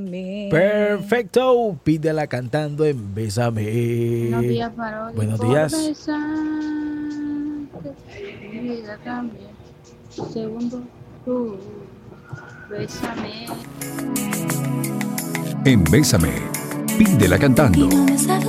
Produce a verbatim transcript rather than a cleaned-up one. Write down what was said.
Perfecto, pídela cantando en Bésame. Buenos días, Parodi. Buenos Por días. besarte, mi vida cambia. Segundo, tú, bésame. En Bésame, pídela cantando.